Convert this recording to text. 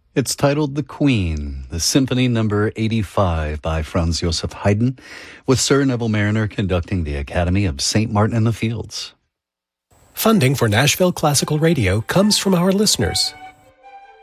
It's titled The Queen, the Symphony Number 85 by Franz Joseph Haydn, with Sir Neville Mariner conducting the Academy of St. Martin in the Fields. Funding for Nashville Classical Radio comes from our listeners